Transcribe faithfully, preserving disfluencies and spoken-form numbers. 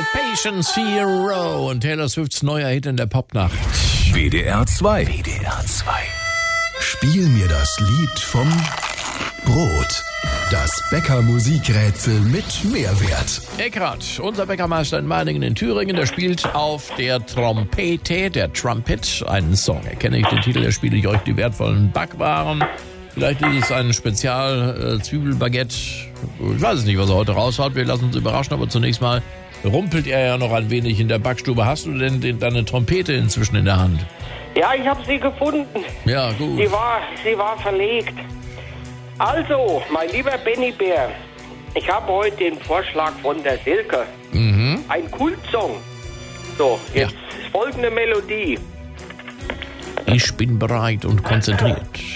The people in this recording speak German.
Patience Hero und Taylor Swifts neuer Hit in der Popnacht. W D R zwei. W D R zwei. Spiel mir das Lied vom Brot. Das Bäcker-Musikrätsel mit Mehrwert. Eckhard, unser Bäckermeister in Meiningen in Thüringen, der spielt auf der Trompete, der Trumpet, einen Song. Erkenne ich den Titel, der spiele ich euch die wertvollen Backwaren. Vielleicht ist es ein Spezial-Zwiebelbaguette. Ich weiß es nicht, was er heute raushaut. Wir lassen uns überraschen, aber zunächst mal rumpelt er ja noch ein wenig in der Backstube. Hast du denn den, deine Trompete inzwischen in der Hand? Ja, ich habe sie gefunden. Ja, gut. Sie war, sie war verlegt. Also, mein lieber Benny Bär, ich habe heute den Vorschlag von der Silke. Mhm. Ein Kultsong. So, jetzt Ja. folgende Melodie. Ich bin bereit und konzentriert.